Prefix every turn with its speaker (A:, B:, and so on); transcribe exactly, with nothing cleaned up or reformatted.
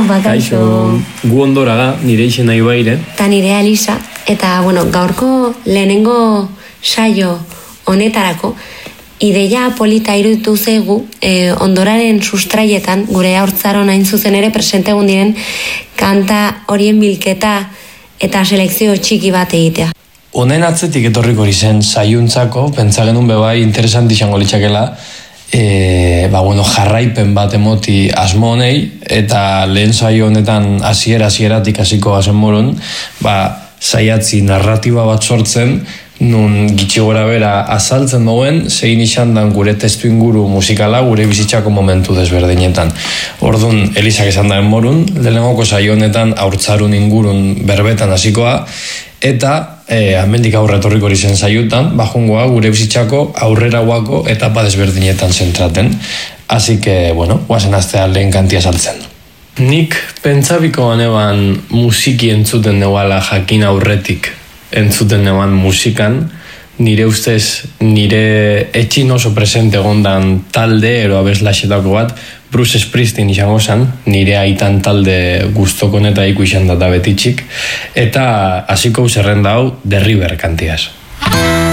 A: Bakaixo. Gu ondora da, nire izena Ibaire.
B: Eta nire Alisa. Eta, bueno, gaurko lehenengo saio honetarako, ideia polita iruditu zaigu, eh, ondoraren sustraietan, gure haurtzaron hain zuzen ere presente egun diren, kanta horien bilketa eta selekzio txiki bat egitea.
C: Honen atzetik etorriko hori zen saiuntzako, pentsa genuen bebai interesanti izango litzakela, e, ba, bueno, jarraipen bat emoti asmo honei, eta lehen saio honetan hasiera hasieratik hasiko gazen morun, ba, saiatzi narratiba bat sortzen, nun gitxi gora bera azaltzen duen, zein izan dan gure testu inguru musikala, gure bizitzako momentu desberdinetan. Orduan, Elisak esan daren morun, lehenengoko saio honetan haurtzarun ingurun berbetan hasikoa, eta eh, amendik aurre etorriko hori zen saiotan, bajungoa gure bizitzako aurrera guako etapa desberdinetan zentraten. Así que, bueno, guazen aztea lehen kantia saltzen.
A: Nik pentsabiko ganeban musiki entzuten neuala jakin aurretik entzuten neuan musikan, nire ustez, nire etxin oso presente egondan talde, ero abeslaxetako bat, Bruce Springsteen izango zen, nire aitan talde guztokon eta iku izan data betitxik, eta hasiko zerrenda hau The River kantiaz.